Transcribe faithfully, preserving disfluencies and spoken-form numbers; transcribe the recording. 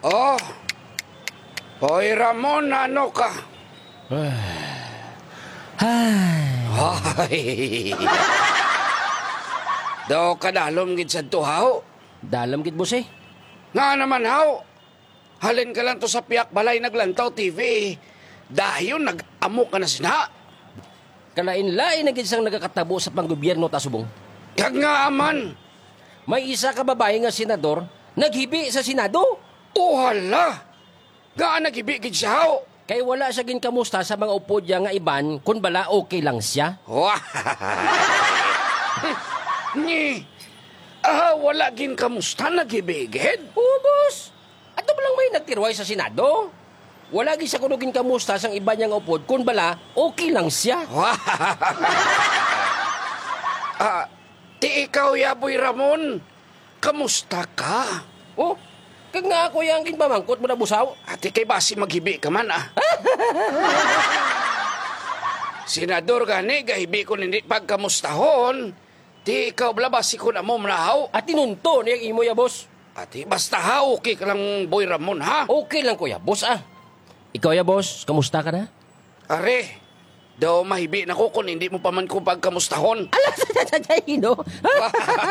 Oh, Boy Ramon, ano ka? Ay. Daw kadalom gid sa tuhaw. Dalam gid boss eh. Nga naman haw. Halin ka lang to sa piyak balay naglantaw T V. Dayon nag-amo ka na sina. Kalain-lain na gid sang nagakatabo sa panggobyerno ta subong. Kag nga aman. May isa ka babae nga senador naghibi sa Senado. Uhala. Nga nagibigid siya haw. Kay wala siya ginkamusta sa mga upod niya nga iban kun bala okay lang siya. Wah. Ni. Ah, wala gin kamusta nagibigid? Oo, boss. Ato ba lang may nagtirway sa Senado? Wala gid siya kunugin kamusta sang iba niyang upod kun bala okay lang siya. Wah. Ah, ti ikaw ya Boy Ramon. Kamusta ka? Oh, kag nga ako yang ginpamangkot mo na busaw. Ati kay basi maghibi ka man ah. Senador gani, gahibi ko hindi pagkamustahon. Ti ikaw bala basi ko na mo manahaw. At tinunto niyang imo ya, boss. Ati basta ha, okay ka lang Boy Ramon ha. Okay lang kuya, boss ah. Ikaw ya, boss, kamusta ka na? Are, daw mahibi na ko kung hindi mo pa man ko pagkamustahon. Ala, sa no?